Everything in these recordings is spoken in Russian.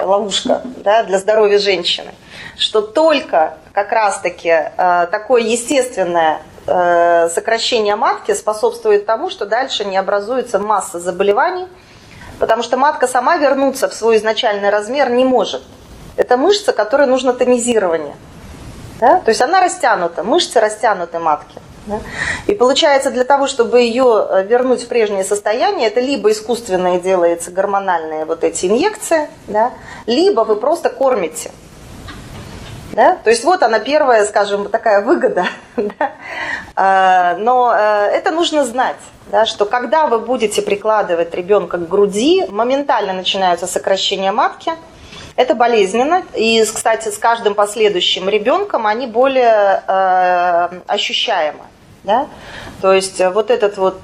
ловушка, да, для здоровья женщины, что только как раз-таки такое естественное сокращение матки способствует тому, что дальше не образуется масса заболеваний, потому что матка сама вернуться в свой изначальный размер не может. Это мышца, которой нужно тонизирование. Да? То есть она растянута, мышцы растянуты матки. Да? И получается, для того, чтобы ее вернуть в прежнее состояние, это либо искусственное делается гормональные вот эти инъекции, да? Либо вы просто кормите. Да? То есть вот она первая, скажем, такая выгода. Да? Но это нужно знать, да, что когда вы будете прикладывать ребенка к груди, моментально начинаются сокращения матки. Это болезненно. И, кстати, с каждым последующим ребенком они более ощущаемы. Да? То есть вот этот вот,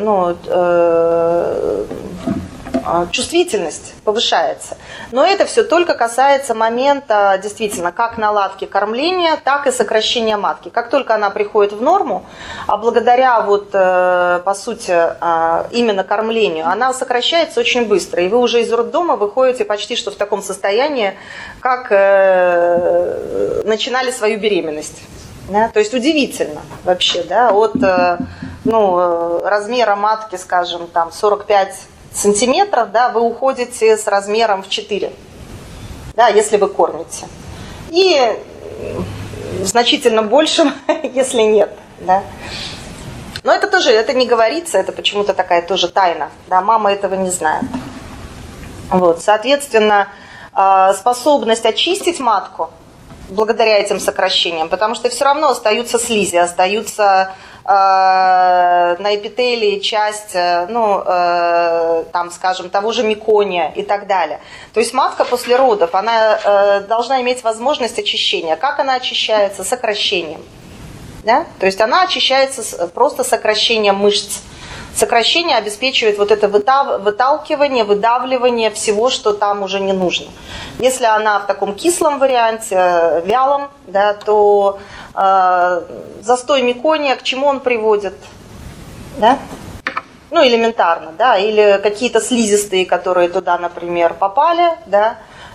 чувствительность повышается. Но это все только касается момента, действительно, как наладки кормления, так и сокращения матки. Как только она приходит в норму, а благодаря вот, по сути, именно кормлению, она сокращается очень быстро. И вы уже из роддома выходите почти что в таком состоянии, как начинали свою беременность. Да? То есть удивительно вообще, да, от размера матки, скажем, там 45 сантиметров, да, вы уходите с размером в 4, да, если вы кормите. И значительно большим, если нет. Да. Но это тоже, это не говорится, это почему-то такая тоже тайна. Да, мама этого не знает. Вот, соответственно, способность очистить матку благодаря этим сокращениям, потому что все равно остаются слизи, остаются на эпителии часть, там, скажем, того же мекония и так далее. То есть матка после родов, она должна иметь возможность очищения. Как она очищается? Сокращением. Да? То есть она очищается просто сокращением мышц. Сокращение обеспечивает вот это выталкивание, выдавливание всего, что там уже не нужно. Если она в таком кислом варианте, вялом, да, то застой мекония, к чему он приводит? Да? Ну, элементарно, да, или какие-то слизистые, которые туда, например, попали, да,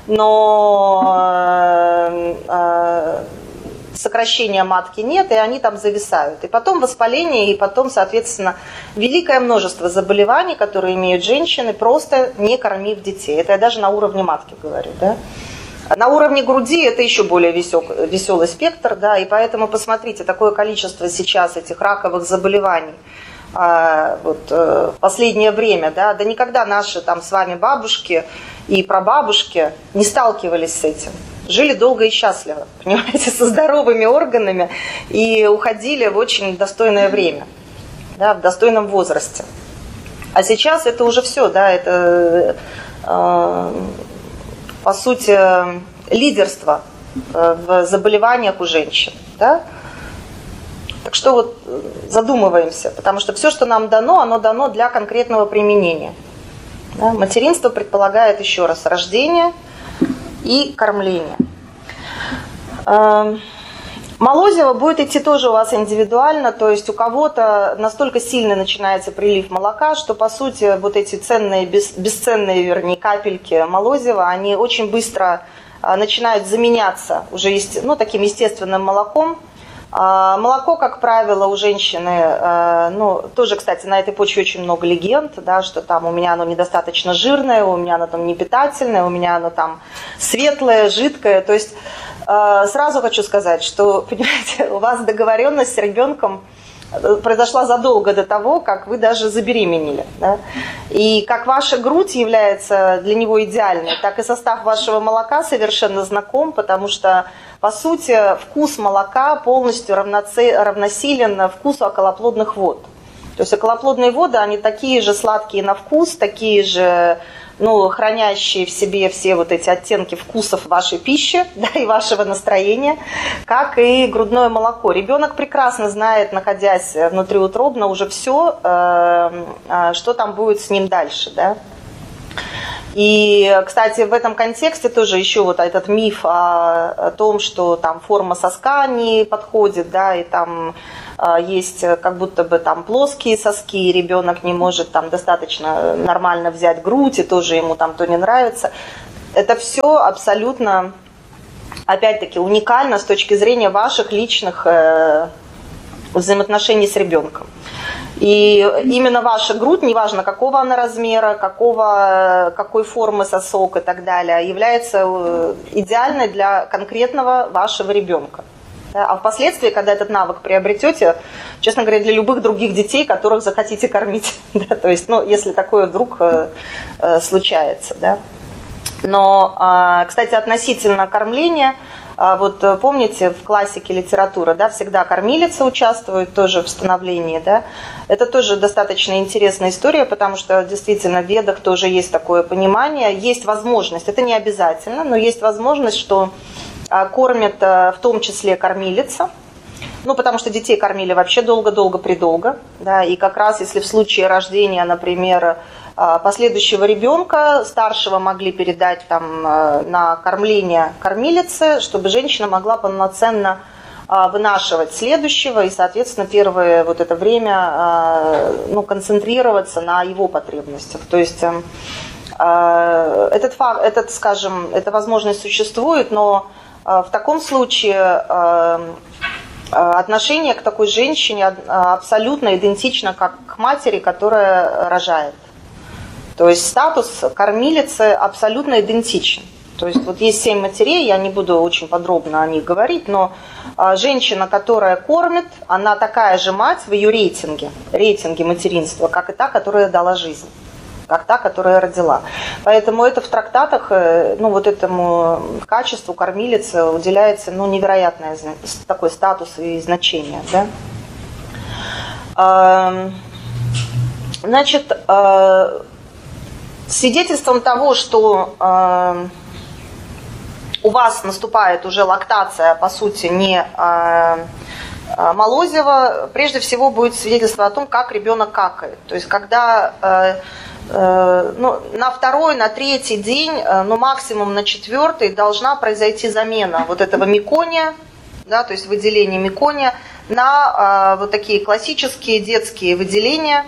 но сокращения матки нет, и они там зависают. И потом воспаление, и потом, соответственно, великое множество заболеваний, которые имеют женщины, просто не кормив детей. Это я даже на уровне матки говорю. Да? На уровне груди это еще более веселый спектр, да, и поэтому посмотрите, такое количество сейчас этих раковых заболеваний в последнее время, да никогда наши там с вами бабушки и прабабушки не сталкивались с этим. Жили долго и счастливо, понимаете, со здоровыми органами и уходили в очень достойное время, да, в достойном возрасте. А сейчас это уже все, да, это по сути лидерство в заболеваниях у женщин, да. Так что вот задумываемся, потому что все, что нам дано, оно дано для конкретного применения. Да? Материнство предполагает, еще раз, рождение и кормление. Молозиво будет идти тоже у вас индивидуально, то есть у кого-то настолько сильно начинается прилив молока, что по сути вот эти ценные, бесценные, вернее, капельки молозива, они очень быстро начинают заменяться уже таким естественным молоком. Молоко, как правило, у женщины, тоже, кстати, на этой почве очень много легенд, да, что там у меня оно недостаточно жирное, у меня оно там не питательное, у меня оно там светлое, жидкое. То есть сразу хочу сказать, что, понимаете, у вас договоренность с ребенком произошла задолго до того, как вы даже забеременели. Да? И как ваша грудь является для него идеальной, так и состав вашего молока совершенно знаком, потому что, по сути, вкус молока полностью равносилен вкусу околоплодных вод. То есть околоплодные воды, они такие же сладкие на вкус, такие же, хранящие в себе все вот эти оттенки вкусов вашей пищи, да, и вашего настроения, как и грудное молоко. Ребенок прекрасно знает, находясь внутриутробно, уже все, что там будет с ним дальше, да. И, кстати, в этом контексте тоже еще вот этот миф о том, что там форма соска не подходит, да, и там есть как будто бы там плоские соски, и ребенок не может там достаточно нормально взять грудь, и тоже ему там то не нравится. Это все абсолютно, опять-таки, уникально с точки зрения ваших личных взаимоотношений с ребенком. И именно ваша грудь, неважно какого она размера, какой формы сосок и так далее, является идеальной для конкретного вашего ребенка. А впоследствии, когда этот навык приобретете, честно говоря, для любых других детей, которых захотите кормить, да, то есть, если такое вдруг случается, да. Но, кстати, относительно кормления, вот помните, в классике литературы, да, всегда кормилица участвует тоже в становлении, да. Это тоже достаточно интересная история, потому что действительно в Ведах тоже есть такое понимание, есть возможность, это не обязательно, но есть возможность, что кормят в том числе кормилица, потому что детей кормили вообще долго-долго-предолго, да, и как раз если в случае рождения, например, последующего ребенка, старшего могли передать там на кормление кормилице, чтобы женщина могла полноценно вынашивать следующего и, соответственно, первое вот это время концентрироваться на его потребностях. То есть эта возможность существует, но в таком случае отношение к такой женщине абсолютно идентично как к матери, которая рожает. То есть статус кормилицы абсолютно идентичен. То есть вот есть 7 матерей, я не буду очень подробно о них говорить, но женщина, которая кормит, она такая же мать в ее рейтинге материнства, как и та, которая дала жизнь, как та, которая родила. Поэтому это в трактатах, вот этому качеству кормилицы уделяется невероятное такой статус и значение. Да? Значит, свидетельством того, что у вас наступает уже лактация, по сути, не молозива, прежде всего будет свидетельство о том, как ребенок какает. То есть, когда на второй, на третий день, максимум на 4-й должна произойти замена вот этого мекония, да, то есть выделение мекония, на вот такие классические детские выделения.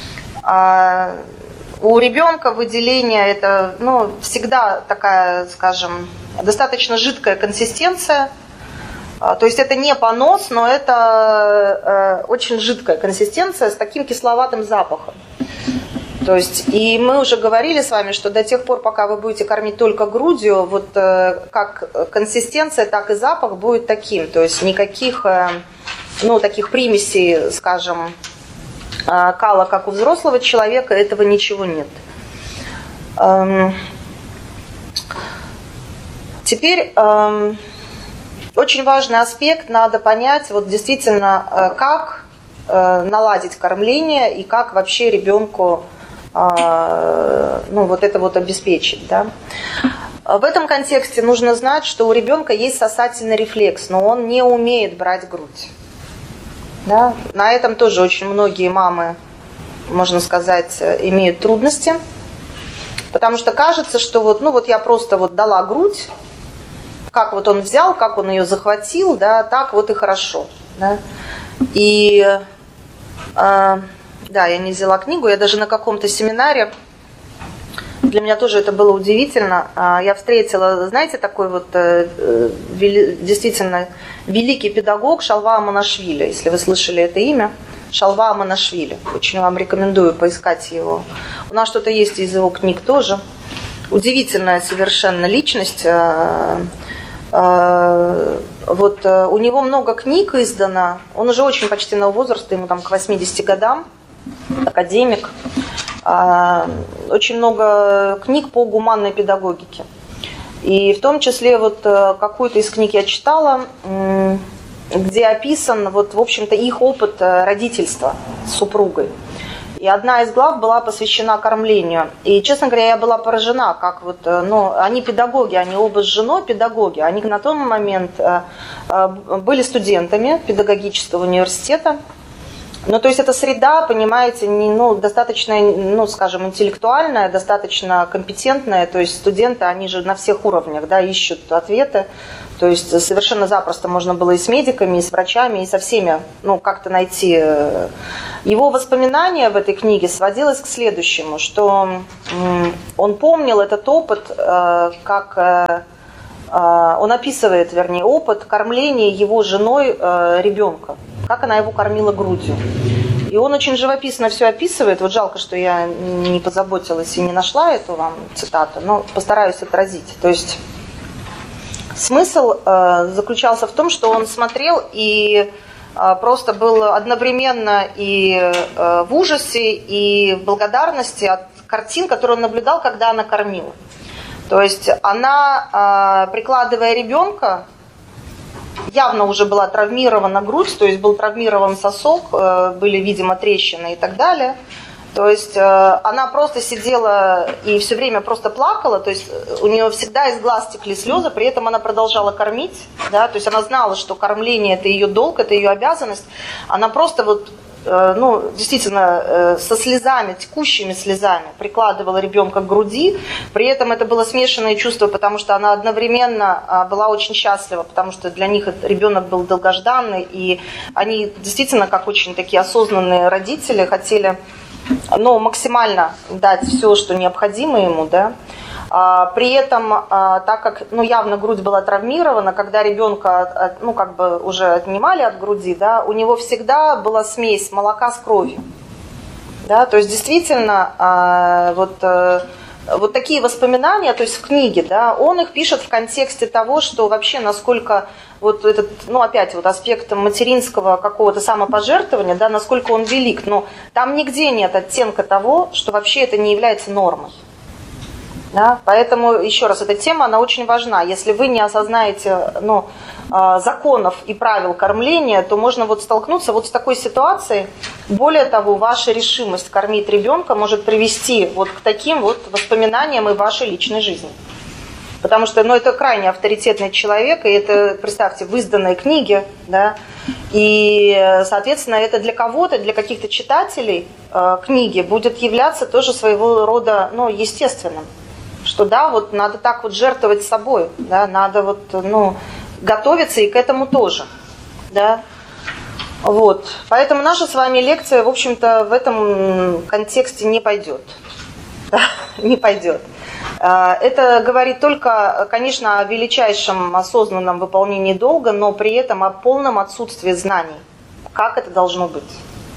У ребенка выделение это всегда такая, скажем, достаточно жидкая консистенция. То есть это не понос, но это очень жидкая консистенция с таким кисловатым запахом. То есть, и мы уже говорили с вами, что до тех пор, пока вы будете кормить только грудью, вот как консистенция, так и запах будет таким. То есть никаких, таких примесей, скажем, кала, как у взрослого человека, этого ничего нет. Теперь очень важный аспект, надо понять, вот действительно, как наладить кормление и как вообще ребенку вот это вот обеспечить. Да? В этом контексте нужно знать, что у ребенка есть сосательный рефлекс, но он не умеет брать грудь. Да? На этом тоже очень многие мамы, можно сказать, имеют трудности, потому что кажется, что я просто дала грудь, как вот он взял, как он ее захватил, да, так вот и хорошо. Да? И да, я не взяла книгу, я даже на каком-то семинаре, для меня тоже это было удивительно, я встретила, знаете, такой действительно великий педагог Шалва Амонашвили, если вы слышали это имя, Шалва Амонашвили, очень вам рекомендую поискать его. У нас что-то есть из его книг тоже, удивительная совершенно личность. У него много книг издано, он уже очень почтенного возраста, ему там к 80 годам, академик. Очень много книг по гуманной педагогике. И в том числе какую-то из книг я читала, где описан, в общем-то, их опыт родительства с супругой. И одна из глав была посвящена кормлению. И, честно говоря, я была поражена, как они педагоги, они оба с женой педагоги. Они на тот момент были студентами педагогического университета. Ну, то есть эта среда, понимаете, достаточно, скажем, интеллектуальная, достаточно компетентная, то есть студенты, они же на всех уровнях, да, ищут ответы, то есть совершенно запросто можно было и с медиками, и с врачами, и со всеми, как-то найти. Его воспоминания в этой книге сводилось к следующему, что он помнил этот опыт, как он описывает, вернее, опыт кормления его женой ребенка, как она его кормила грудью. И он очень живописно все описывает. Вот жалко, что я не позаботилась и не нашла эту вам цитату, но постараюсь отразить. То есть смысл заключался в том, что он смотрел и просто был одновременно и в ужасе, и в благодарности от картин, которые он наблюдал, когда она кормила. То есть она, прикладывая ребенка, явно уже была травмирована грудь, то есть был травмирован сосок, были, видимо, трещины и так далее. То есть она просто сидела и все время просто плакала, то есть у нее всегда из глаз текли слезы, при этом она продолжала кормить, да, то есть она знала, что кормление – это ее долг, это ее обязанность. Она просто действительно, со слезами, текущими слезами прикладывала ребенка к груди. При этом это было смешанное чувство, потому что она одновременно была очень счастлива, потому что для них ребенок был долгожданный, и они действительно, как очень такие осознанные родители, хотели максимально дать все, что необходимо ему, да. При этом, так как явно грудь была травмирована, когда ребенка уже отнимали от груди, да, у него всегда была смесь молока с кровью. Да, то есть действительно вот такие воспоминания, то есть в книге, да, он их пишет в контексте того, что вообще насколько вот этот, опять вот аспект материнского какого-то самопожертвования, да, насколько он велик, но там нигде нет оттенка того, что вообще это не является нормой. Да? Поэтому, еще раз, эта тема, она очень важна. Если вы не осознаете законов и правил кормления, то можно столкнуться с такой ситуацией. Более того, ваша решимость кормить ребенка может привести к таким воспоминаниям и вашей личной жизни. Потому что это крайне авторитетный человек, и это, представьте, в изданной книге, да, и, соответственно, это для кого-то, для каких-то читателей книги будет являться тоже своего рода, естественным. Что да, надо так жертвовать собой, да, надо готовиться и к этому тоже, да. Поэтому наша с вами лекция, в общем-то, в этом контексте не пойдет, да, не пойдет. Это говорит только, конечно, о величайшем осознанном выполнении долга, но при этом о полном отсутствии знаний, как это должно быть.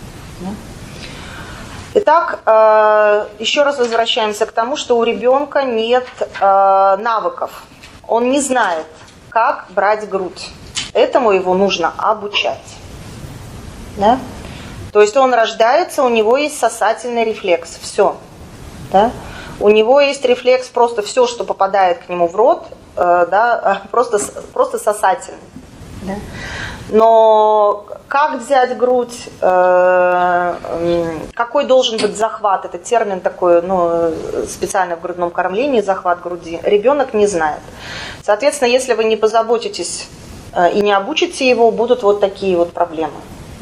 Итак, еще раз возвращаемся к тому, что у ребенка нет навыков. Он не знает, как брать грудь. Этому его нужно обучать. Да? То есть он рождается, у него есть сосательный рефлекс. Все. Да? У него есть рефлекс просто все, что попадает к нему в рот, да, просто сосательный. Да? Но как взять грудь, какой должен быть захват, это термин такой, специально в грудном кормлении, захват груди, ребенок не знает. Соответственно, если вы не позаботитесь и не обучите его, будут такие проблемы.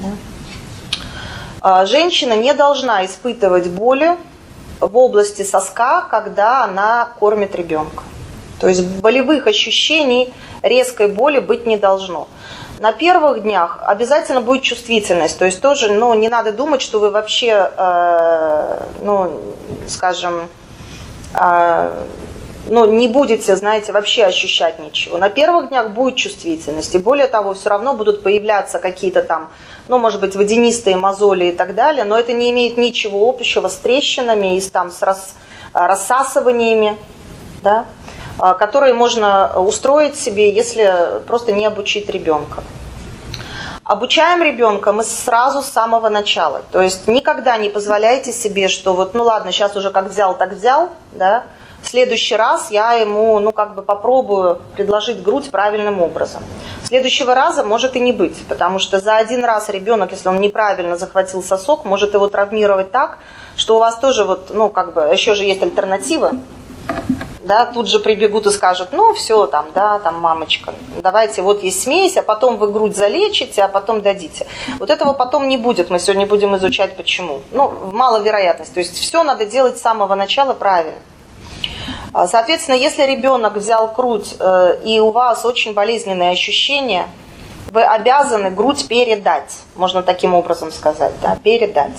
Да? Женщина не должна испытывать боли в области соска, когда она кормит ребенка. То есть болевых ощущений, резкой боли быть не должно. На первых днях обязательно будет чувствительность. То есть тоже не надо думать, что вы вообще, не будете, знаете, вообще ощущать ничего. На первых днях будет чувствительность. И более того, все равно будут появляться какие-то там, может быть, водянистые мозоли и так далее. Но это не имеет ничего общего с трещинами и с рассасываниями, да, которые можно устроить себе, если просто не обучить ребенка. Обучаем ребенка мы сразу с самого начала. То есть никогда не позволяйте себе, что ладно, сейчас уже как взял, так взял, да, в следующий раз я ему, попробую предложить грудь правильным образом. Следующего раза может и не быть, потому что за один раз ребенок, если он неправильно захватил сосок, может его травмировать так, что у вас тоже еще же есть альтернатива. да, тут же прибегут и скажут, ну все, там, да, там, мамочка, давайте, вот есть смесь, а потом вы грудь залечите, а потом дадите. Вот этого потом не будет, мы сегодня будем изучать почему. Ну, маловероятность, то есть все надо делать с самого начала правильно. Соответственно, если ребенок взял грудь, и у вас очень болезненные ощущения, вы обязаны грудь передать, можно таким образом сказать, да, передать.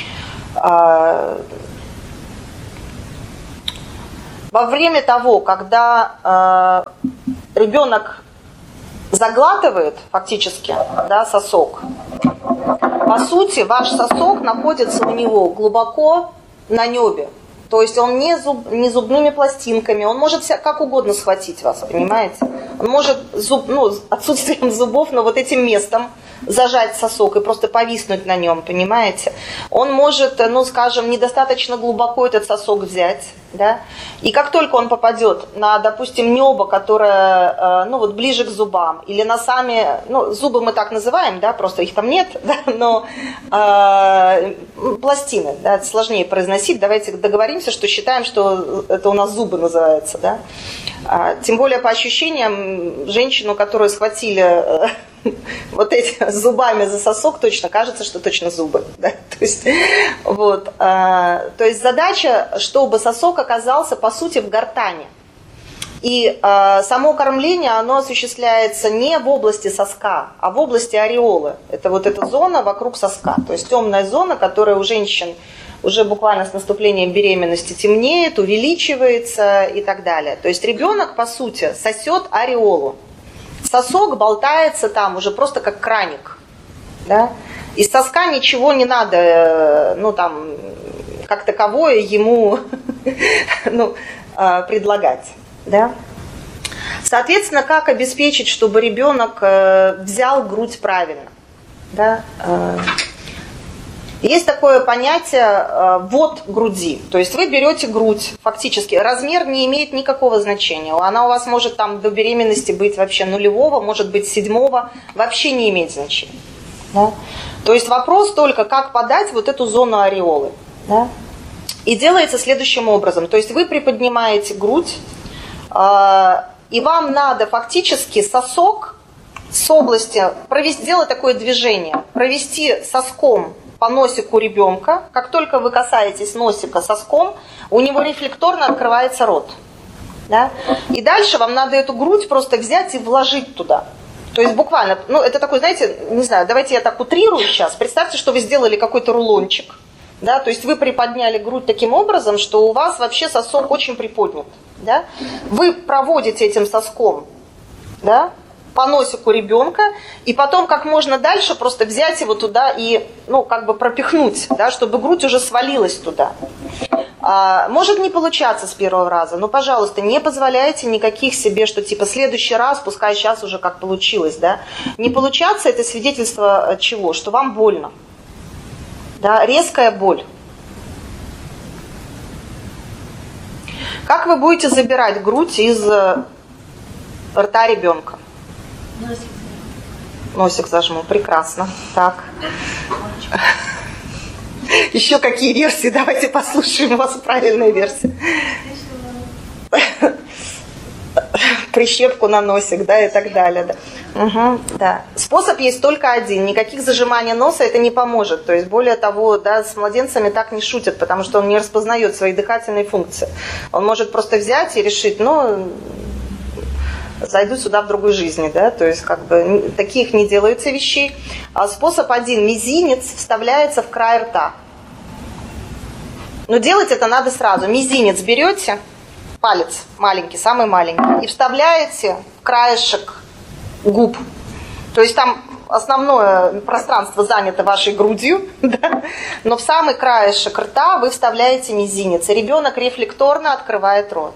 Во время того, когда ребенок заглатывает фактически, да, сосок, по сути ваш сосок находится у него глубоко на небе. То есть он не зубными пластинками, он может как угодно схватить вас, понимаете? Он может отсутствием зубов, но вот этим местом зажать сосок и просто повиснуть на нем, понимаете? Он может, ну скажем, недостаточно глубоко этот сосок взять, да? И как только он попадет на, допустим, небо, которое, ну вот ближе к зубам, или на сами, ну зубы мы так называем, да, просто их там нет, да, но пластины, да, это сложнее произносить, давайте договоримся, что считаем, что это у нас зубы называются, да? Тем более по ощущениям, женщину, которую схватили вот эти зубами за сосок, точно кажется, что точно зубы. Да? То есть, вот, то есть задача, чтобы сосок оказался по сути в гортани. И само кормление, оно осуществляется не в области соска, а в области ореолы. Это вот эта зона вокруг соска. То есть темная зона, которая у женщин уже буквально с наступлением беременности темнеет, увеличивается и так далее. То есть ребенок, по сути, сосет ореолу. Сосок болтается там уже просто как краник. Да? Из соска ничего не надо, ну там, как таковое ему предлагать. Да? Соответственно, как обеспечить, чтобы ребенок взял грудь правильно? Да? Есть такое понятие ввод груди. То есть вы берете грудь, фактически размер не имеет никакого значения. Она у вас может там до беременности быть вообще нулевого, может быть 7-го, вообще не имеет значения. Да? То есть вопрос только, как подать вот эту зону ореолы. Да? И делается следующим образом. То есть вы приподнимаете грудь, и вам надо фактически сосок с области, сделать такое движение, провести соском по носику ребенка. Как только вы касаетесь носика соском, у него рефлекторно открывается рот. Да? И дальше вам надо эту грудь просто взять и вложить туда. То есть буквально, ну это такой, знаете, не знаю, давайте я так утрирую сейчас. Представьте, что вы сделали какой-то рулончик. Да? То есть вы приподняли грудь таким образом, что у вас вообще сосок очень приподнят. Да? Вы проводите этим соском, да, по носику ребенка, и потом как можно дальше просто взять его туда и, ну, как бы пропихнуть, да, чтобы грудь уже свалилась туда. Может не получаться с первого раза, но, пожалуйста, не позволяйте никаких себе, что типа следующий раз, пускай сейчас уже как получилось, да. Не получаться — это свидетельство чего? Что вам больно. Да, резкая боль. Как вы будете забирать грудь из рта ребенка? Носик зажму, прекрасно. Так. Еще какие версии? Давайте послушаем у вас правильная версия. Прищепку на носик, да, и так далее. Да. Угу, да. Способ есть только один. Никаких зажиманий носа это не поможет. То есть, более того, да, с младенцами так не шутят, потому что он не распознает свои дыхательные функции. Он может просто взять и решить, ну, зайду сюда в другой жизни, да, то есть как бы таких не делается вещей. А способ один: мизинец вставляется в край рта. Но делать это надо сразу. Мизинец берете, палец маленький, самый маленький, и вставляете в краешек губ. То есть там основное пространство занято вашей грудью, да? Но в самый краешек рта вы вставляете мизинец, и ребенок рефлекторно открывает рот.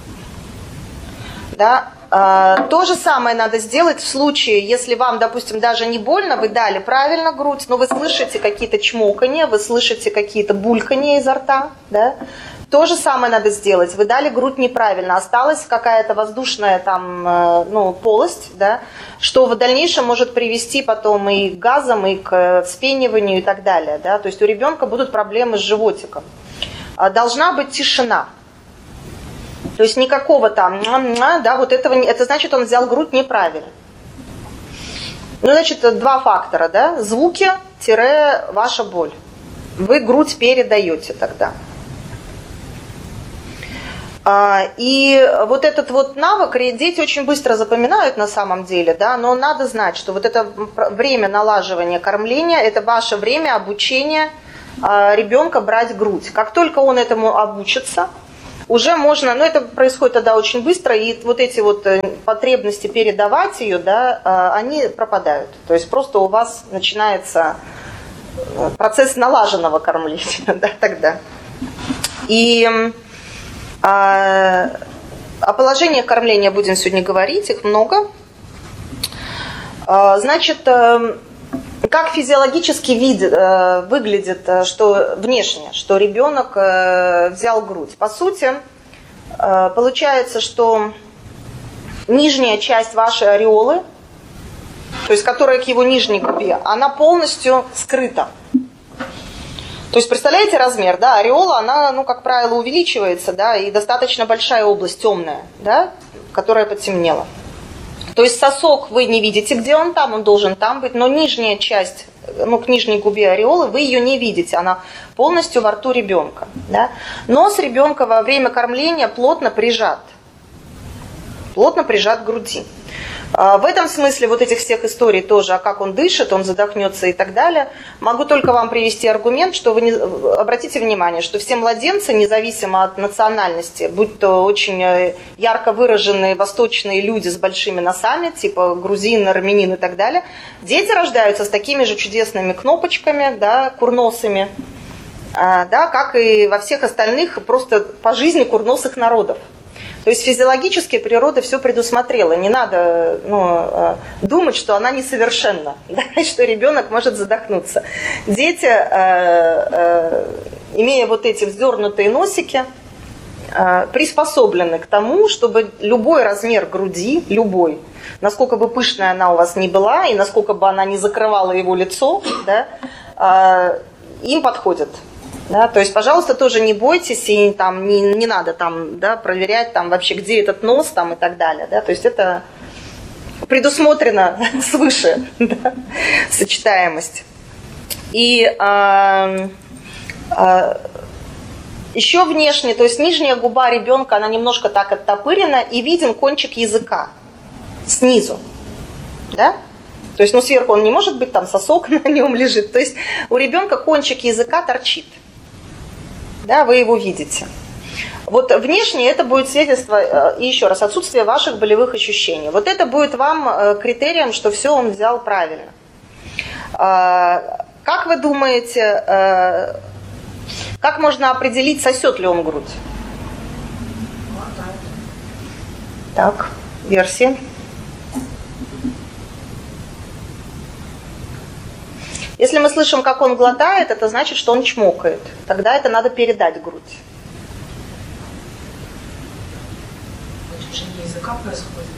Да? То же самое надо сделать в случае, если вам, допустим, даже не больно, вы дали правильно грудь, но вы слышите какие-то чмоканья, вы слышите какие-то бульканья изо рта, да? То же самое надо сделать. Вы дали грудь неправильно, осталась какая-то воздушная там, ну, полость, да, что в дальнейшем может привести потом и к газам, и к вспениванию и так далее. Да? То есть у ребенка будут проблемы с животиком. Должна быть тишина. То есть никакого там, да, вот этого, это значит, он взял грудь неправильно. Ну, значит, два фактора, да, звуки-ваша боль. Вы грудь передаете тогда. И вот этот вот навык дети очень быстро запоминают на самом деле, да, но надо знать, что вот это время налаживания кормления, это ваше время обучения ребенка брать грудь. Как только он этому обучится, уже можно, но это происходит тогда очень быстро, и вот эти вот потребности передавать ее, да, они пропадают. То есть просто у вас начинается процесс налаженного кормления, да, тогда. И о положениях кормления будем сегодня говорить, их много. Значит, как физиологически выглядит, что внешне, что ребенок взял грудь. По сути, получается, что нижняя часть вашей ореолы, то есть которая к его нижней губе, она полностью скрыта. То есть, представляете размер, да, ореола, она, ну, как правило, увеличивается, да, и достаточно большая область, темная, да, которая потемнела. То есть сосок вы не видите, где он там, он должен там быть, но нижняя часть, ну, к нижней губе ореолы, вы ее не видите, она полностью во рту ребенка. Да? Нос ребенка во время кормления плотно прижат к груди. В этом смысле вот этих всех историй тоже, а как он дышит, он задохнется и так далее, могу только вам привести аргумент, что вы обратите внимание, что все младенцы, независимо от национальности, будь то очень ярко выраженные восточные люди с большими носами, типа грузин, армянин и так далее, дети рождаются с такими же чудесными кнопочками, да, курносыми, да, как и во всех остальных просто по жизни курносых народов. То есть физиологически природа все предусмотрела. Не надо думать, что она несовершенна, да, что ребенок может задохнуться. Дети, имея вот эти вздернутые носики, приспособлены к тому, чтобы любой размер груди, любой, насколько бы пышная она у вас ни была, и насколько бы она не закрывала его лицо, да, им подходит. Да, то есть, пожалуйста, тоже не бойтесь, и там не надо там, да, проверять там, вообще, где этот нос там, и так далее. Да, то есть это предусмотрено свыше, да, сочетаемость. И еще внешне, то есть нижняя губа ребенка, она немножко так оттопырена, и виден кончик языка снизу. Да? То есть, ну, сверху он не может быть, там сосок на нем лежит. То есть у ребенка кончик языка торчит. Да, вы его видите. Вот внешне это будет свидетельство, и еще раз, отсутствие ваших болевых ощущений. Вот это будет вам критерием, что все он взял правильно. Как вы думаете, как можно определить, сосет ли он грудь? Так, версия. Если мы слышим, как он глотает, это значит, что он чмокает. Тогда это надо передать грудь. Движение языка происходит?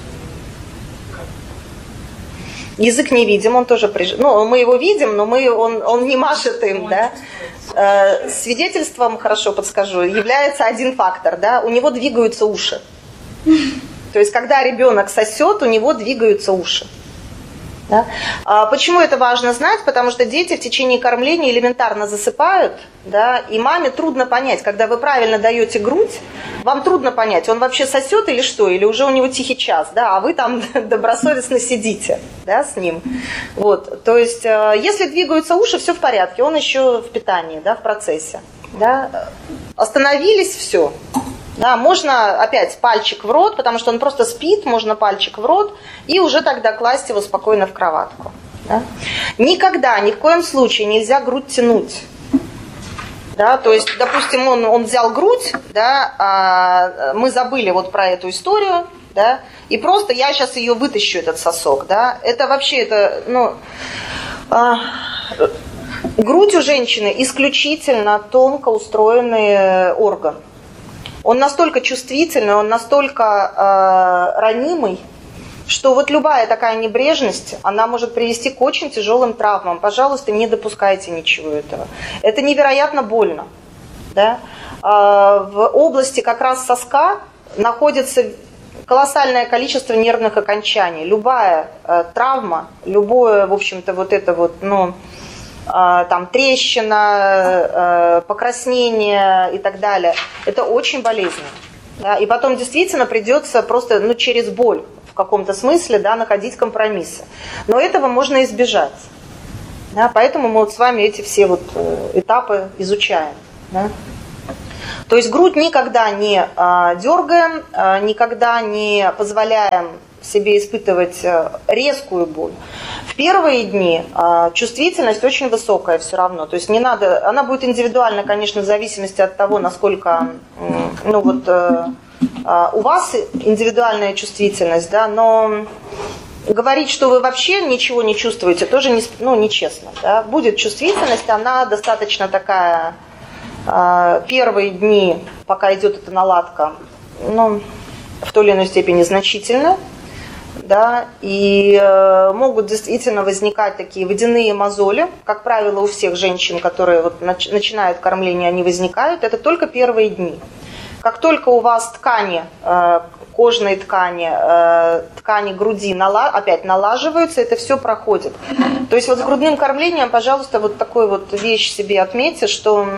Язык не видим, он тоже прижат. Ну, мы его видим, но он не машет им, да. Свидетельством, хорошо подскажу, является один фактор, да. У него двигаются уши. То есть, когда ребенок сосет, у него двигаются уши. Да? Почему это важно знать? Потому что дети в течение кормления элементарно засыпают, да, и маме трудно понять, когда вы правильно даете грудь, вам трудно понять, он вообще сосет или что, или уже у него тихий час, да, а вы там добросовестно сидите, да, с ним. Вот. То есть, если двигаются уши, все в порядке, он еще в питании, да, в процессе. Да. Остановились, все. Да, можно опять пальчик в рот, потому что он просто спит, можно пальчик в рот, и уже тогда класть его спокойно в кроватку. Да? Никогда, ни в коем случае нельзя грудь тянуть. Да, то есть, допустим, он взял грудь, да, а мы забыли вот про эту историю, да, и просто я сейчас ее вытащу, этот сосок. Да, это вообще, грудь у женщины исключительно тонко устроенный орган. Он настолько чувствительный, он настолько ранимый, что вот любая такая небрежность, она может привести к очень тяжелым травмам. Пожалуйста, не допускайте ничего этого. Это невероятно больно. Да? В области как раз соска находится колоссальное количество нервных окончаний. Любая травма, любое, в общем-то, вот это вот, ну, там трещина, покраснение и так далее, это очень болезненно. Да? И потом действительно придется просто, ну, через боль в каком-то смысле, да, находить компромиссы. Но этого можно избежать. Да? Поэтому мы вот с вами эти все вот этапы изучаем. Да? То есть грудь никогда не дергаем, никогда не позволяем себе испытывать резкую боль. В первые дни чувствительность очень высокая все равно. То есть не надо, она будет индивидуальна, конечно, в зависимости от того, насколько, ну вот, у вас индивидуальная чувствительность, да, но говорить, что вы вообще ничего не чувствуете, тоже нечестно. Да. Будет чувствительность, она достаточно такая, первые дни, пока идет эта наладка, ну, в той или иной степени значительно. Да, и могут действительно возникать такие водяные мозоли. Как правило, у всех женщин, которые вот начинают кормление, они возникают. Это только первые дни. Как только у вас ткани, кожные ткани, ткани груди опять налаживаются, это все проходит. То есть вот с грудным кормлением, пожалуйста, вот такую вот вещь себе отметьте, что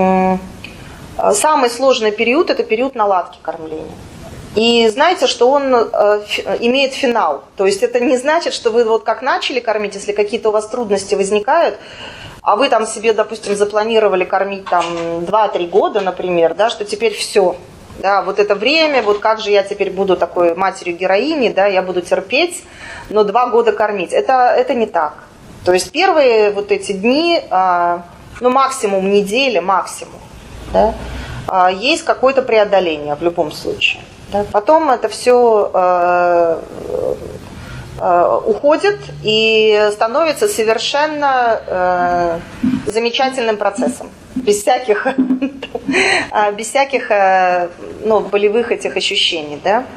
самый сложный период – это период наладки кормления. И знаете, что он имеет финал. То есть это не значит, что вы вот как начали кормить, если какие-то у вас трудности возникают, а вы там себе, допустим, запланировали кормить там 2-3 года, например, да, что теперь все. Да, вот это время, вот как же я теперь буду такой матерью-героиней, да, я буду терпеть, но 2 года кормить. Это не так. То есть первые вот эти дни, ну максимум недели, максимум, да, есть какое-то преодоление в любом случае. Да? Потом это все уходит и становится совершенно замечательным процессом. Без всяких ну, болевых этих ощущений. Да?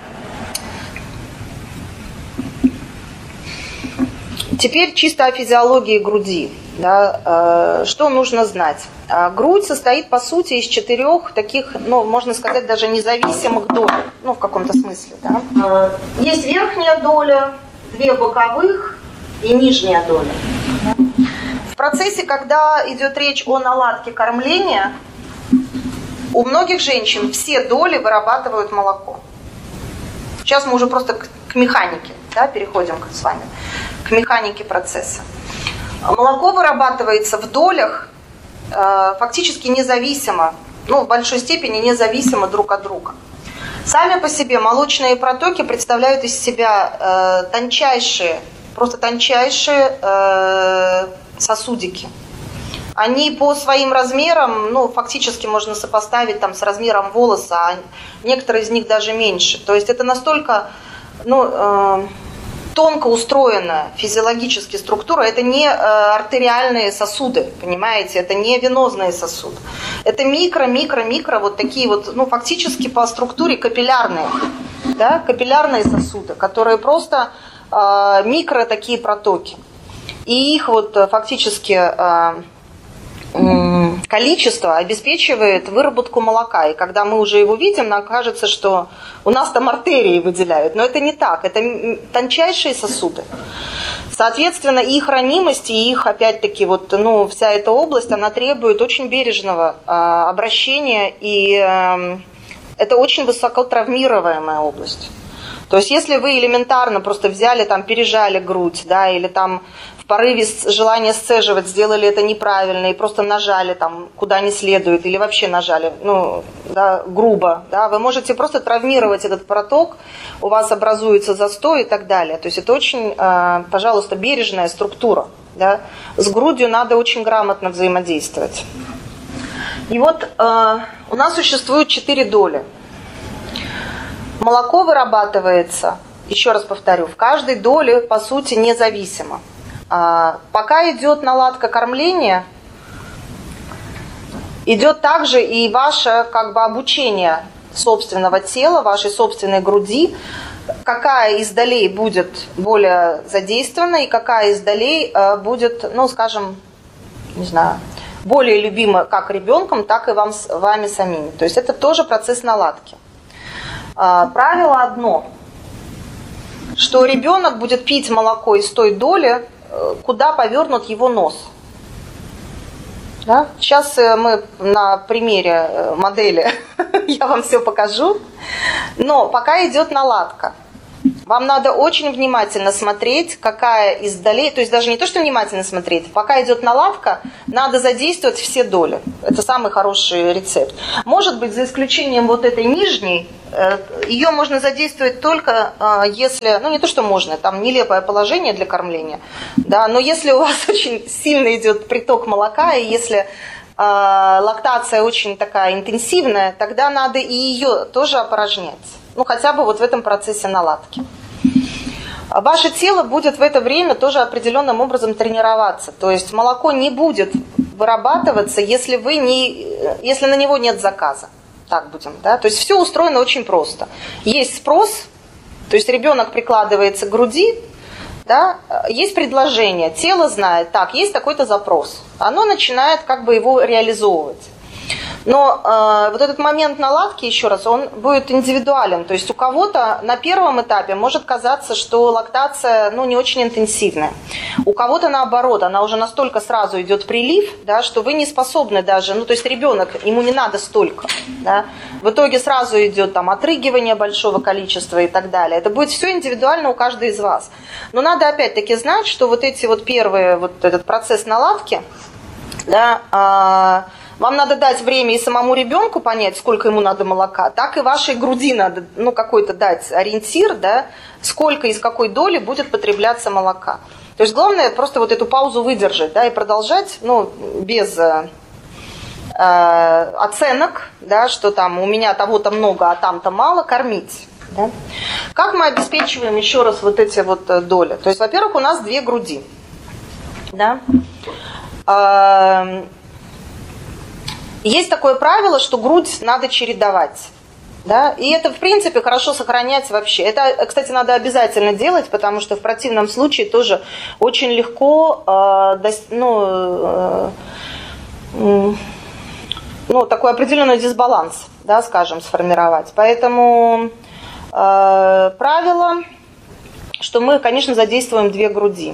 Теперь чисто о физиологии груди. Да, что нужно знать? Грудь состоит, по сути, из 4 таких, ну, можно сказать, даже независимых доль, ну, в каком-то смысле. Да? Есть верхняя доля, 2 боковых и нижняя доля. В процессе, когда идет речь о наладке кормления, у многих женщин все доли вырабатывают молоко. Сейчас мы уже просто к механике, да, переходим с вами, к механике процесса. Молоко вырабатывается в долях фактически независимо, ну, в большой степени независимо друг от друга. Сами по себе молочные протоки представляют из себя тончайшие, просто тончайшие сосудики. Они по своим размерам, ну, фактически можно сопоставить там с размером волоса, а некоторые из них даже меньше. То есть это настолько, ну, тонко устроенная физиологически структура, это не артериальные сосуды, понимаете, это не венозные сосуды. Это микро вот такие вот, ну, фактически по структуре капиллярные, да, капиллярные сосуды, которые просто микро такие протоки. И их вот фактически количество обеспечивает выработку молока. И когда мы уже его видим, нам кажется, что у нас там артерии выделяют. Но это не так. Это тончайшие сосуды. Соответственно, и их ранимость, и их, опять-таки, вот, ну, вся эта область, она требует очень бережного обращения. И это очень высоко травмируемая область. То есть, если вы элементарно просто взяли, там, пережали грудь, да, или там в порыве желания сцеживать сделали это неправильно и просто нажали там куда не следует, или вообще нажали, ну, да, грубо, да, вы можете просто травмировать этот проток, у вас образуется застой и так далее. То есть это очень, пожалуйста, бережная структура, да. С грудью надо очень грамотно взаимодействовать. И вот у нас существует 4 доли. Молоко вырабатывается, еще раз повторю, в каждой доле, по сути, независимо. Пока идет наладка кормления, идет также и ваше, как бы, обучение собственного тела, вашей собственной груди, какая из долей будет более задействована и какая из долей будет, ну, скажем, не знаю, более любима как ребенком, так и вами самими. То есть это тоже процесс наладки. Правило одно, что ребенок будет пить молоко из той доли, куда повернут его нос. Да? Сейчас мы на примере модели я вам все покажу, но пока идет наладка. Вам надо очень внимательно смотреть, какая из долей, то есть даже не то, что внимательно смотреть, пока идет наладка, надо задействовать все доли. Это самый хороший рецепт. Может быть, за исключением вот этой нижней, ее можно задействовать только если, ну не то, что можно, там нелепое положение для кормления, да, но если у вас очень сильно идет приток молока, и если лактация очень такая интенсивная, тогда надо и ее тоже опорожнять. Ну, хотя бы вот в этом процессе наладки. Ваше тело будет в это время тоже определенным образом тренироваться. То есть молоко не будет вырабатываться, если на него нет заказа. Так будем, да? То есть все устроено очень просто. Есть спрос, то есть ребенок прикладывается к груди, да? Есть предложение, тело знает, так, есть такой-то запрос. Оно начинает как бы его реализовывать. Но вот этот момент наладки, еще раз, он будет индивидуален. То есть у кого-то на первом этапе может казаться, что лактация не очень интенсивная. У кого-то наоборот, она уже настолько сразу идет прилив, да, что вы не способны даже, то есть ребенок, ему не надо столько. Да. В итоге сразу идет там отрыгивание большого количества и так далее. Это будет все индивидуально у каждой из вас. Но надо опять-таки знать, что вот эти вот первые, вот этот процесс наладки, да, вам надо дать время и самому ребенку понять, сколько ему надо молока, так и вашей груди надо какой-то дать ориентир, да, сколько из какой доли будет потребляться молока. То есть главное просто вот эту паузу выдержать, да, и продолжать, без оценок, да, что там у меня того-то много, а там-то мало, кормить. Да. Как мы обеспечиваем еще раз вот эти вот доли? То есть, во-первых, у нас 2 груди. Да. Есть такое правило, что грудь надо чередовать. Да? И это, в принципе, хорошо сохранять вообще. Это, кстати, надо обязательно делать, потому что в противном случае тоже очень легко такой определенный дисбаланс, да, скажем, сформировать. Поэтому правило, что мы, конечно, задействуем 2 груди.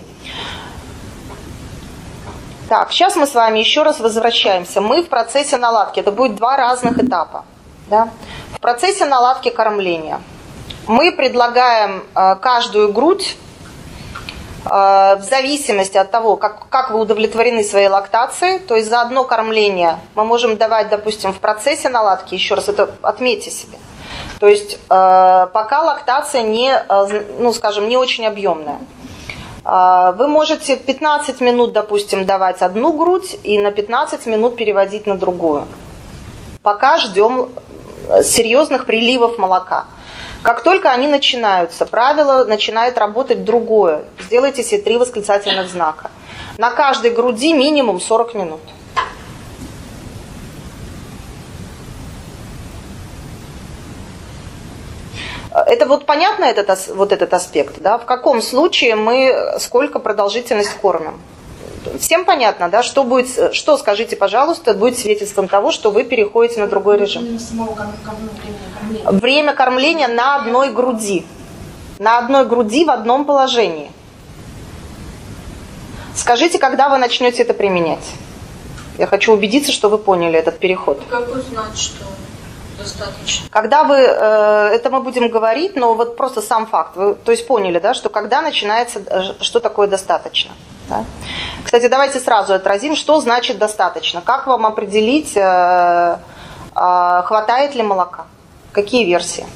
Так, сейчас мы с вами еще раз возвращаемся. Мы в процессе наладки. Это будет 2 разных этапа. Да? В процессе наладки кормления мы предлагаем каждую грудь в зависимости от того, как вы удовлетворены своей лактацией. То есть за одно кормление мы можем давать, допустим, в процессе наладки, еще раз это отметьте себе. То есть пока лактация не очень объемная. Вы можете 15 минут, допустим, давать одну грудь и на 15 минут переводить на другую. Пока ждем серьезных приливов молока. Как только они начинаются, правило начинает работать другое. Сделайте себе 3 восклицательных знака. На каждой груди минимум 40 минут. Это вот понятно этот аспект, да? В каком случае мы сколько продолжительность кормим? Всем понятно, да? Что, скажите, пожалуйста, будет свидетельством того, что вы переходите на другой режим? Время кормления на одной груди. На одной груди в одном положении. Скажите, когда вы начнете это применять? Я хочу убедиться, что вы поняли этот переход. Как узнать, что достаточно? Когда вы, это мы будем говорить, но вот просто сам факт, вы, то есть поняли, да, что когда начинается, что такое достаточно. Да? Кстати, давайте сразу отразим, что значит достаточно. Как вам определить, хватает ли молока? Какие версии?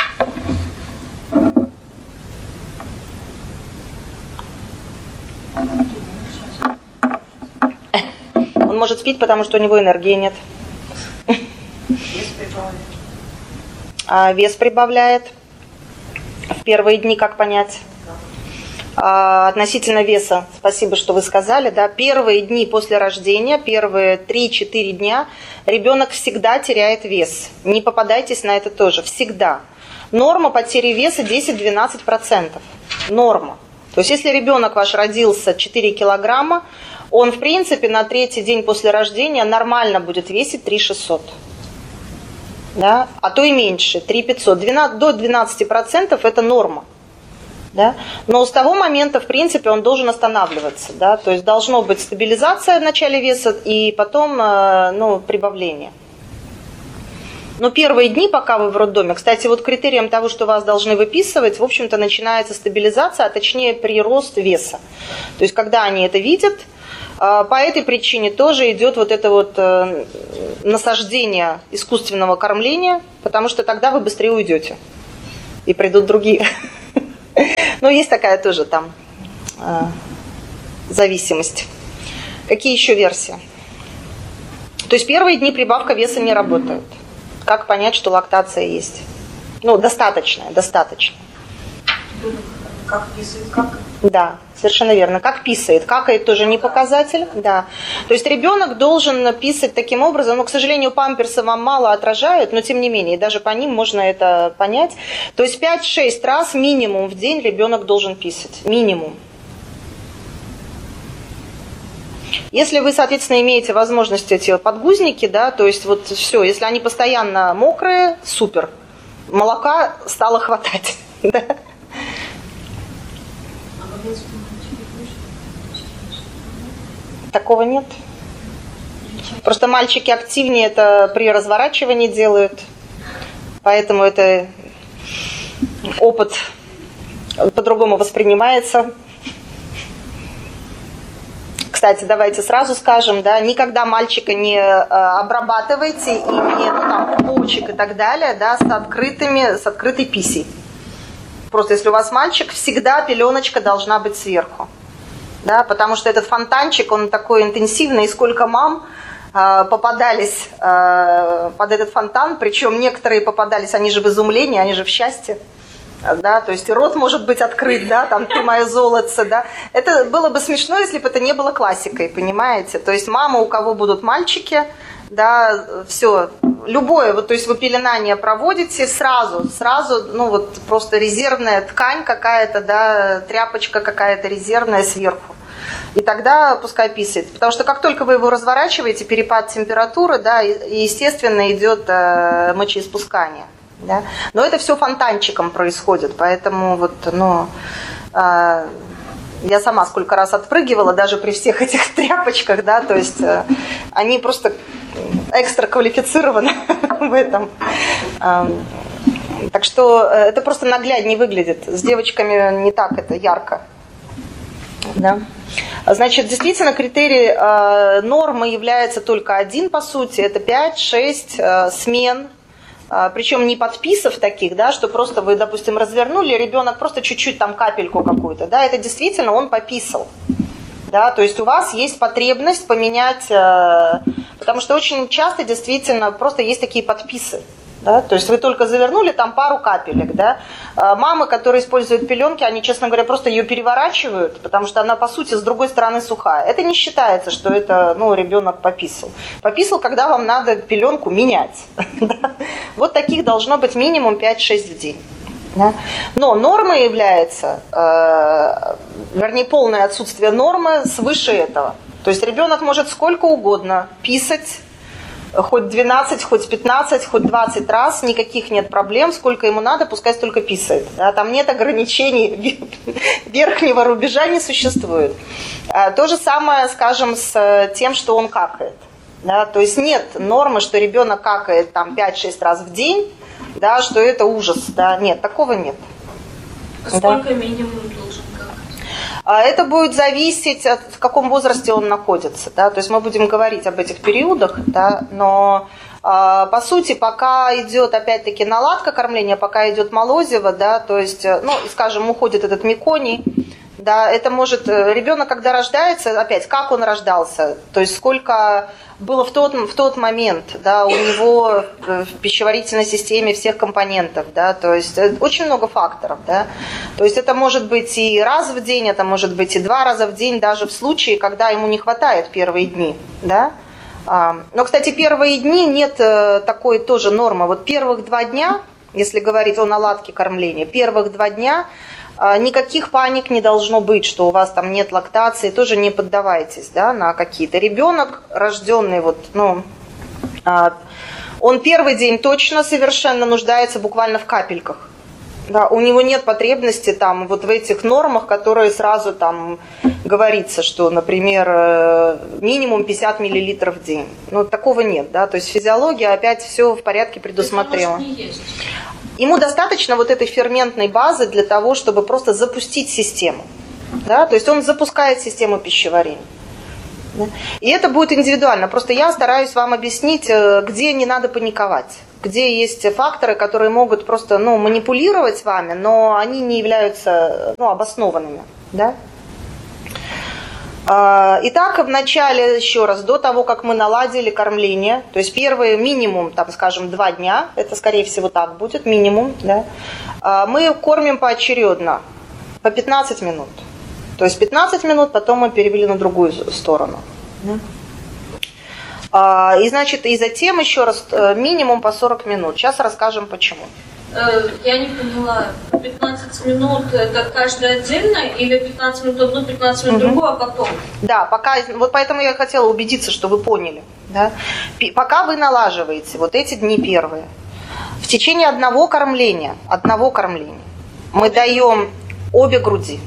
Он может спить, потому что у него энергии нет. Вес прибавляет. Вес прибавляет. В первые дни как понять? Относительно веса, спасибо, что вы сказали, да, первые дни после рождения, первые 3-4 дня ребенок всегда теряет вес. Не попадайтесь на это тоже, всегда. Норма потери веса 10-12%. Норма. То есть если ребенок ваш родился 4 килограмма, он в принципе на 3-й день после рождения нормально будет весить 3600. да, а то и меньше, 3500, до 12% это норма. Да? Но с того момента, в принципе, он должен останавливаться. Да? То есть должна быть стабилизация в начале веса и потом прибавление. Но первые дни, пока вы в роддоме, кстати, вот критерием того, что вас должны выписывать, в общем-то, начинается стабилизация, а точнее прирост веса. То есть когда они это видят, по этой причине тоже идет вот это вот насаждение искусственного кормления, потому что тогда вы быстрее уйдете и придут другие. Но есть такая тоже там зависимость. Какие еще версии? То есть первые дни прибавка веса не работает. Как понять, что лактация есть? Достаточная. Как писает, как? Да, совершенно верно. Как писает. Какает тоже не показатель. Да. То есть ребенок должен писать таким образом, к сожалению, памперсы вам мало отражают, но тем не менее, даже по ним можно это понять. То есть 5-6 раз минимум в день ребенок должен писать. Минимум. Если вы, соответственно, имеете возможность эти подгузники, да, то есть вот все, если они постоянно мокрые, супер. Молока стало хватать. Да. Такого нет. Просто мальчики активнее это при разворачивании делают, поэтому это опыт по-другому воспринимается. Кстати, давайте сразу скажем, да, никогда мальчика не обрабатывайте и не пупочек и так далее, да, с открытой писей. Просто если у вас мальчик, всегда пеленочка должна быть сверху. Да, потому что этот фонтанчик, он такой интенсивный, и сколько мам попадались под этот фонтан, причем некоторые попадались, они же в изумлении, они же в счастье. Да, то есть и рот может быть открыт, да, там ты мое золотце, да. Это было бы смешно, если бы это не было классикой, понимаете? То есть мама, у кого будут мальчики, да, все, любое, вот, то есть вы пеленание проводите, сразу, просто резервная ткань какая-то, да, тряпочка какая-то резервная сверху. И тогда пускай писает. Потому что как только вы его разворачиваете, перепад температуры, да, и естественно идет мочеиспускание. Да? Но это все фонтанчиком происходит, поэтому я сама сколько раз отпрыгивала, даже при всех этих тряпочках, да, то есть они просто экстра квалифицированы в этом. Так что это просто нагляднее выглядит. С девочками не так это ярко. Да. Значит, действительно, критерий нормы является только один, по сути, это 5-6 смен. Причем не подписов таких, да, что просто вы, допустим, развернули, ребенок просто чуть-чуть там капельку какую-то, да, это действительно он пописал. Да, то есть у вас есть потребность поменять, потому что очень часто действительно просто есть такие подписы. Да? То есть вы только завернули там пару капелек. Да? Мамы, которые используют пеленки, они, честно говоря, просто ее переворачивают, потому что она, по сути, с другой стороны сухая. Это не считается, что это ребенок пописал. Пописал, когда вам надо пеленку менять. Вот таких должно быть минимум 5-6 в день. Но нормой является, вернее, полное отсутствие нормы свыше этого. То есть ребенок может сколько угодно писать, хоть 12, хоть 15, хоть 20 раз, никаких нет проблем, сколько ему надо, пускай столько писает. Да, там нет ограничений, верхнего рубежа не существует. То же самое, скажем, с тем, что он какает. Да, то есть нет нормы, что ребенок какает там 5-6 раз в день, да, что это ужас. Да, нет, такого нет. Сколько минимум должен какать? Это будет зависеть от в каком возрасте он находится. Да? То есть мы будем говорить об этих периодах, да? Но по сути, пока идет опять-таки наладка кормления, пока идет молозиво, да, то есть, скажем, уходит этот меконий, да, это может, ребенок, когда рождается, опять, как он рождался, то есть сколько было в тот момент, да, у него в пищеварительной системе всех компонентов, да, то есть очень много факторов, да, то есть это может быть и раз в день, это может быть и 2 раза в день, даже в случае, когда ему не хватает первые дни, да. Но, кстати, первые дни нет такой тоже нормы. Вот первых 2 дня, если говорить о наладке кормления, первых 2 дня никаких паник не должно быть, что у вас там нет лактации, тоже не поддавайтесь, да, на какие-то. Ребенок, рожденный Он первый день точно совершенно нуждается буквально в капельках. Да, у него нет потребности там вот в этих нормах, которые сразу там говорится, что, например, минимум 50 мл в день. Ну, такого нет, да, то есть физиология опять все в порядке предусмотрела. Ему достаточно вот этой ферментной базы для того, чтобы просто запустить систему. Да, то есть он запускает систему пищеварения. Да. И это будет индивидуально. Просто я стараюсь вам объяснить, где не надо паниковать. Где есть факторы, которые могут просто манипулировать вами, но они не являются обоснованными. Да? Итак, в начале, еще раз, до того, как мы наладили кормление, то есть первые минимум, там, скажем, 2 дня, это, скорее всего, так будет, минимум, да, мы кормим поочередно, по 15 минут. То есть 15 минут, потом мы перевели на другую сторону. И, значит, и затем еще раз минимум по 40 минут. Сейчас расскажем, почему. Я не поняла, 15 минут это каждый отдельно или 15 минут одну, 15 минут другую, а потом? Да, пока, вот поэтому я хотела убедиться, что вы поняли. Да? Пока вы налаживаете вот эти дни первые, в течение одного кормления мы даем обе груди.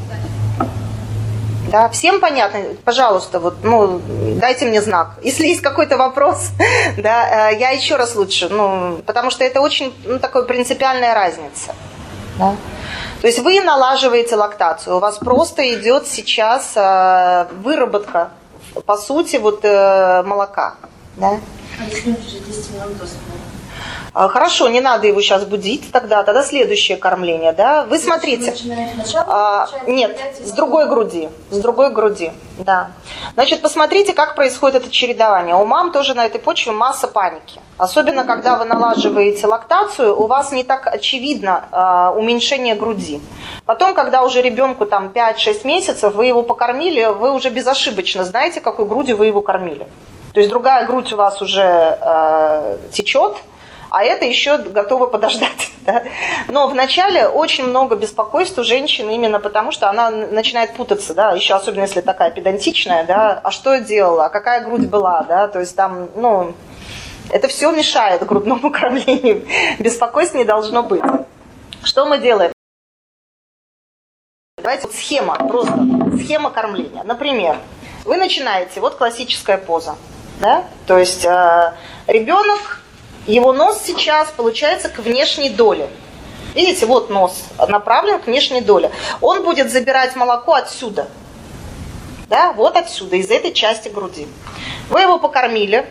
Да, всем понятно? Пожалуйста, вот, дайте мне знак. Если есть какой-то вопрос, да, я еще раз лучше, потому что это очень такая принципиальная разница. Да? То есть вы налаживаете лактацию, у вас просто идет сейчас выработка, по сути, вот молока. Да? А если уже 10 минут до сна? Хорошо, не надо его сейчас будить, тогда следующее кормление, да? Вы смотрите. Нет, с другой груди, да. Значит, посмотрите, как происходит это чередование. У мам тоже на этой почве масса паники. Особенно, когда вы налаживаете лактацию, у вас не так очевидно уменьшение груди. Потом, когда уже ребенку там 5-6 месяцев, вы его покормили, вы уже безошибочно знаете, какой грудью вы его кормили. То есть другая грудь у вас уже течет, а это еще готово подождать. Да? Но вначале очень много беспокойств у женщины именно потому, что она начинает путаться, да, еще особенно если такая педантичная, да, а что я делала, а какая грудь была, да, то есть там, это все мешает грудному кормлению, беспокойств не должно быть. Что мы делаем? Давайте схема кормления. Например, вы начинаете, вот классическая поза, да, то есть ребенок, его нос сейчас получается к внешней доле. Видите, вот нос направлен к внешней доле. Он будет забирать молоко отсюда. Да, вот отсюда, из этой части груди. Вы его покормили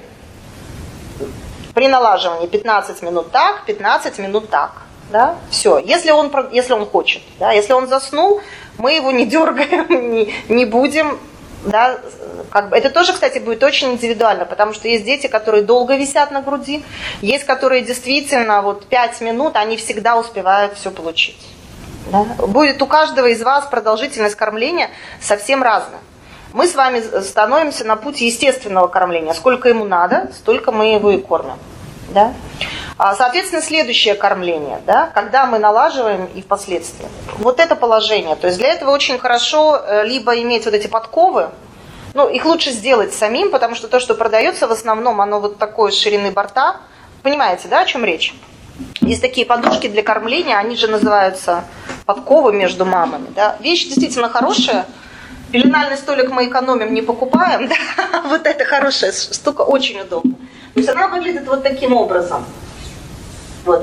при налаживании 15 минут так, 15 минут так. Да? Все, если он хочет. Да? Если он заснул, мы его не дергаем, не будем. Да, это тоже, кстати, будет очень индивидуально, потому что есть дети, которые долго висят на груди, есть, которые действительно 5 минут, они всегда успевают все получить. Да? Будет у каждого из вас продолжительность кормления совсем разная. Мы с вами становимся на путь естественного кормления. Сколько ему надо, столько мы его и кормим. Да? Соответственно, следующее кормление, да, когда мы налаживаем и впоследствии. Вот это положение. То есть для этого очень хорошо либо иметь вот эти подковы, их лучше сделать самим, потому что то, что продается в основном, оно вот такой ширины борта. Понимаете, да, о чем речь? Есть такие подушки для кормления, они же называются подковы между мамами. Да? Вещь действительно хорошая. Пеленальный столик мы экономим, не покупаем. Да? Вот это хорошая штука, очень удобно. То есть она выглядит вот таким образом. Вот.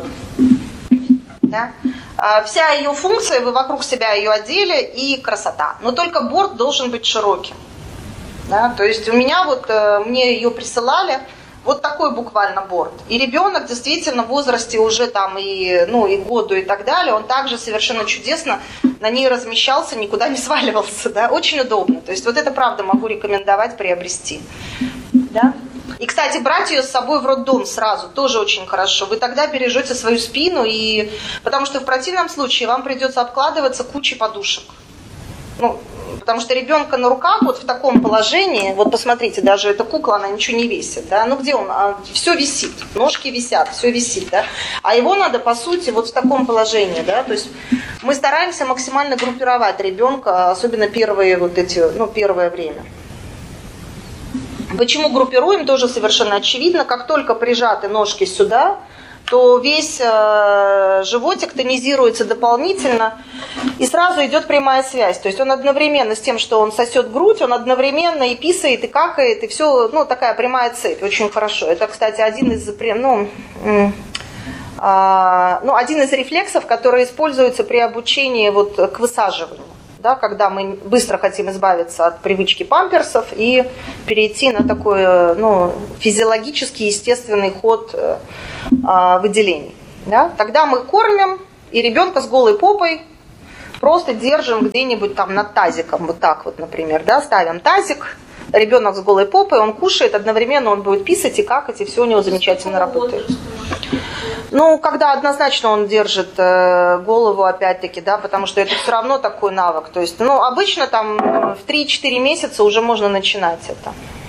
Да? Вся ее функция, вы вокруг себя ее одели, и красота. Но только борт должен быть широким. Да? То есть у меня мне ее присылали, вот такой буквально борт. И ребенок действительно в возрасте уже там и году и так далее, он также совершенно чудесно на ней размещался, никуда не сваливался. Да? Очень удобно. То есть вот это правда могу рекомендовать приобрести. Да? И, кстати, брать ее с собой в роддом сразу тоже очень хорошо. Вы тогда бережете свою спину, потому что в противном случае вам придется обкладываться кучей подушек. Потому что ребенка на руках вот в таком положении, вот посмотрите, даже эта кукла, она ничего не весит, да, где он? Все висит, ножки висят, все висит, да, а его надо, по сути, вот в таком положении, да, то есть мы стараемся максимально группировать ребенка, особенно первое время. Почему группируем, тоже совершенно очевидно. Как только прижаты ножки сюда, то весь животик тонизируется дополнительно, и сразу идет прямая связь. То есть он одновременно с тем, что он сосет грудь, он одновременно и писает, и какает, и все, ну, такая прямая цепь, очень хорошо. Это, кстати, один из рефлексов, которые используются при обучении вот к высаживанию. Да, когда мы быстро хотим избавиться от привычки памперсов и перейти на такой физиологический, естественный ход выделений. Да? Тогда мы кормим, и ребенка с голой попой просто держим где-нибудь там над тазиком, вот так вот, например, да? Ставим тазик, ребенок с голой попой, он кушает, одновременно он будет писать и какать, и все у него замечательно работает. Ну, когда однозначно он держит голову, опять-таки, да, потому что это все равно такой навык. То есть, обычно там в 3-4 месяца уже можно начинать это.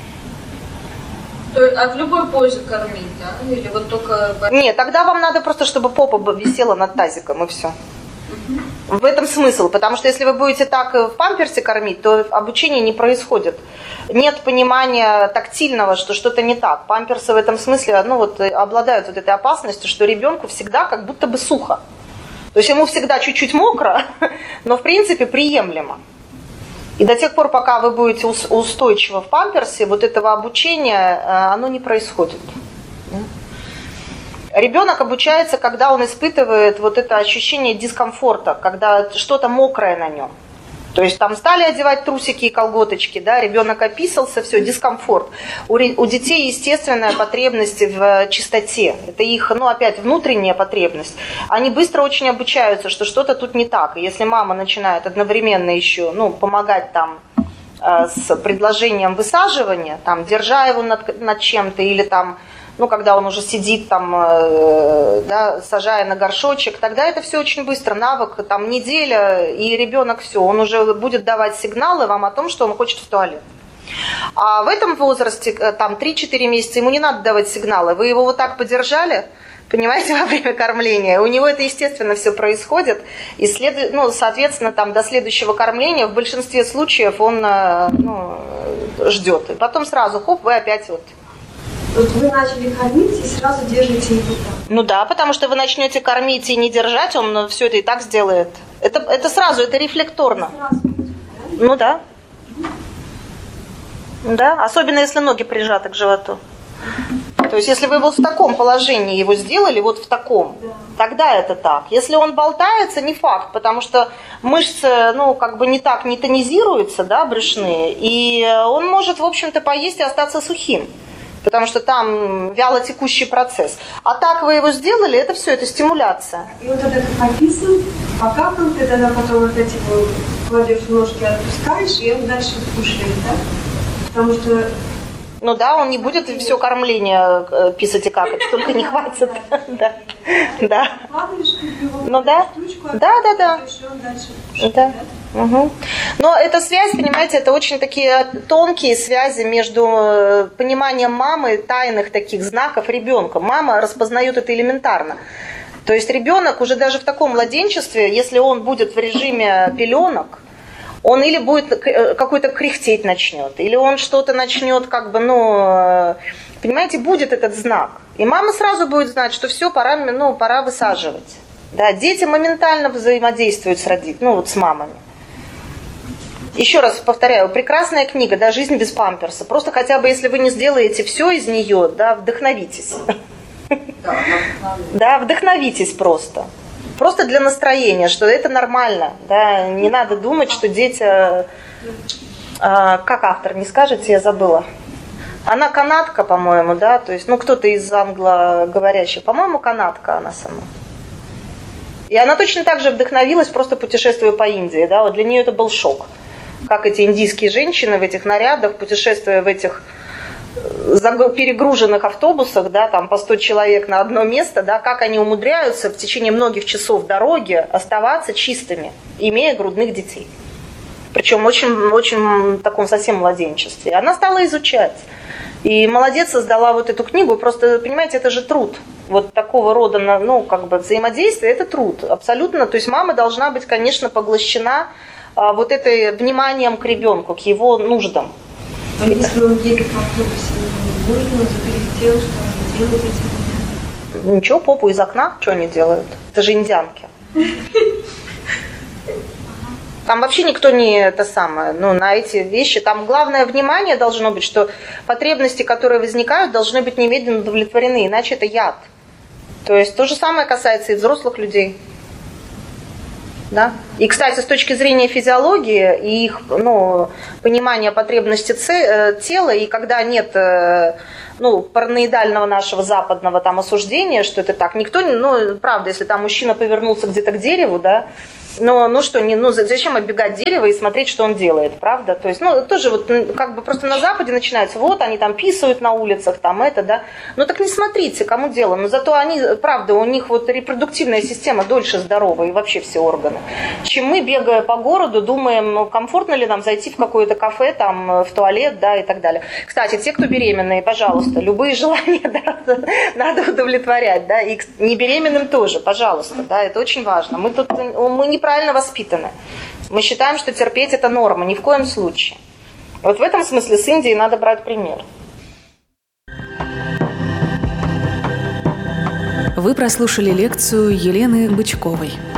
А в любой позе кормить, да? Или вот только... Нет, тогда вам надо просто, чтобы попа висела над тазиком, и все. В этом смысл, потому что если вы будете так в памперсе кормить, то обучение не происходит. Нет понимания тактильного, что что-то не так. Памперсы в этом смысле обладают вот этой опасностью, что ребенку всегда как будто бы сухо. То есть ему всегда чуть-чуть мокро, но в принципе приемлемо. И до тех пор, пока вы будете устойчивы в памперсе, вот этого обучения, оно не происходит. Ребенок обучается, когда он испытывает вот это ощущение дискомфорта, когда что-то мокрое на нем. То есть там стали одевать трусики и колготочки, да, ребенок описался, все, дискомфорт. У детей естественная потребность в чистоте. Это их, опять, внутренняя потребность. Они быстро очень обучаются, что что-то тут не так. И если мама начинает одновременно еще, помогать там с предложением высаживания, там, держа его над чем-то, или там, когда он уже сидит там, да, сажая на горшочек, тогда это все очень быстро, навык, там, неделя, и ребенок все, он уже будет давать сигналы вам о том, что он хочет в туалет. А в этом возрасте, там, 3-4 месяца, ему не надо давать сигналы, вы его вот так подержали, понимаете, во время кормления, у него это, естественно, все происходит, и, соответственно, там, до следующего кормления в большинстве случаев он ждет, и потом сразу, хоп, вы опять вот. Вот вы начали кормить и сразу держите его так. Ну да, потому что вы начнете кормить и не держать, он все это и так сделает. Это сразу, это рефлекторно. Ну да. Да, особенно если ноги прижаты к животу. То есть если вы вот в таком положении его сделали, вот в таком, тогда это так. Если он болтается, не факт, потому что мышцы, не тонизируются, да, брюшные, и он может, в общем-то, поесть и остаться сухим. Потому что там вялотекущий процесс. А так вы его сделали, это все, это стимуляция. И вот это как описан, покакал, ты тогда потом опять его кладешь ножки, отпускаешь, и он дальше кушает, да? Потому что... Ну да, он не будет все кормление писать и какать, только не хватит. Да. Ну да. Да. Да. Угу. Но эта связь, понимаете, это очень такие тонкие связи между пониманием мамы, тайных таких знаков ребенка. Мама распознает это элементарно. То есть ребенок уже даже в таком младенчестве, если он будет в режиме пеленок, он или будет какой-то кряхтеть начнет, или он что-то начнет, понимаете, будет этот знак. И мама сразу будет знать, что все, пора высаживать. Да, дети моментально взаимодействуют с мамами. Еще раз повторяю, прекрасная книга, да, «Жизнь без памперса». Просто хотя бы, если вы не сделаете все из нее, да, вдохновитесь. Да, вдохновитесь просто. Просто для настроения, что это нормально. Да, не надо думать, что дети... как автор, не скажете, я забыла. Она канадка, по-моему, да, то есть, кто-то из англоговорящих. По-моему, канадка она сама. И она точно так же вдохновилась, просто путешествуя по Индии, да, вот для нее это был шок. Как эти индийские женщины в этих нарядах, путешествуя в этих перегруженных автобусах, да, там по 100 человек на одно место, да, как они умудряются в течение многих часов дороги оставаться чистыми, имея грудных детей. Причем очень таком совсем младенчестве. Она стала изучать. И молодец, создала вот эту книгу. Просто, понимаете, это же труд. Вот такого рода, взаимодействие, это труд. Абсолютно. То есть мама должна быть, конечно, поглощена вот это вниманием к ребенку, к его нуждам. А если он едет в автобусе, нужно закрыть тем, что они делают эти люди? Ничего, попу из окна, что они делают? Это же индианки. Там вообще никто не это самое, на эти вещи. Там главное внимание должно быть, что потребности, которые возникают, должны быть немедленно удовлетворены, иначе это яд. То есть то же самое касается и взрослых людей. Да? И, кстати, с точки зрения физиологии и их понимания потребностей тела, и когда нет параноидального нашего западного там осуждения, что это так, никто, правда, если там мужчина повернулся где-то к дереву, да, зачем оббегать дерево и смотреть, что он делает, правда? То есть, тоже просто на Западе начинается, они там писают на улицах, там это, да. Так не смотрите, кому дело. Но зато они, правда, у них репродуктивная система дольше здорова и вообще все органы. Чем мы, бегая по городу, думаем, комфортно ли нам зайти в какое-то кафе, там, в туалет, да, и так далее. Кстати, те, кто беременные, пожалуйста, любые желания, да, надо удовлетворять, да, и не беременным тоже, пожалуйста, да, это очень важно. Мы неправильно воспитаны. Мы считаем, что терпеть это норма, ни в коем случае. Вот в этом смысле с Индией надо брать пример. Вы прослушали лекцию Елены Бычковой.